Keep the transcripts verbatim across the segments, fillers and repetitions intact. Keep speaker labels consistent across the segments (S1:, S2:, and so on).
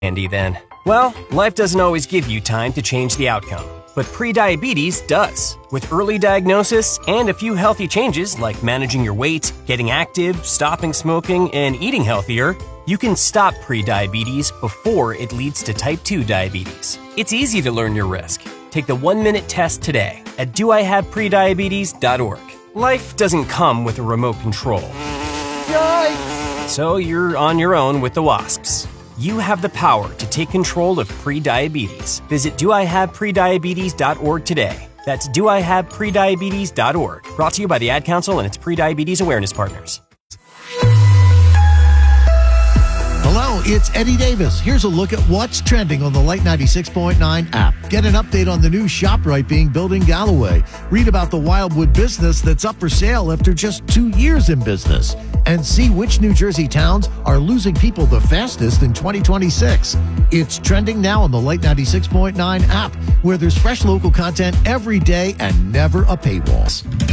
S1: Andy, then. Well, life doesn't always give you time to change the outcome, but prediabetes does. With early diagnosis and a few healthy changes like managing your weight, getting active, stopping smoking, and eating healthier, you can stop prediabetes before it leads to type two diabetes. It's easy to learn your risk. Take the one-minute test today at do I have prediabetes dot org. Life doesn't come with a remote control. Yikes! So you're on your own with the wasps. You have the power to take control of prediabetes. Visit do I have prediabetes dot org today. That's do I have prediabetes dot org. Brought to you by the Ad Council and its prediabetes awareness partners.
S2: Hello, it's Eddie Davis. Here's a look at what's trending on the Light ninety-six point nine app. Get an update on the new ShopRite being built in Galloway. Read about the Wildwood business that's up for sale after just two years in business. And see which New Jersey towns are losing people the fastest in twenty twenty-six. It's trending now on the Light ninety-six point nine app, where there's fresh local content every day and never a paywall.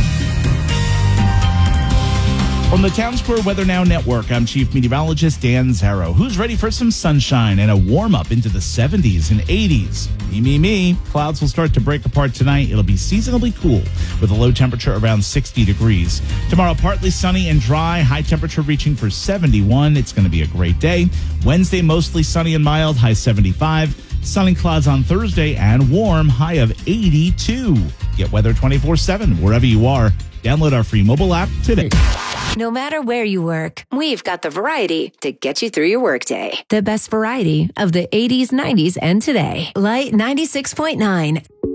S3: From the Town Square Weather Now Network, I'm Chief Meteorologist Dan Zarrow. Who's ready for some sunshine and a warm-up into the seventies and eighties? Me, me, me. Clouds will start to break apart tonight. It'll be seasonably cool with a low temperature around sixty degrees. Tomorrow, partly sunny and dry, high temperature reaching for seventy-one. It's going to be a great day. Wednesday, mostly sunny and mild, high seventy-five. Sunny clouds on Thursday and warm, high of eighty-two. Get weather twenty-four seven wherever you are. Download our free mobile app today.
S4: No matter where you work, we've got the variety to get you through your workday. The best variety of the eighties, nineties, and today. Light ninety-six point nine.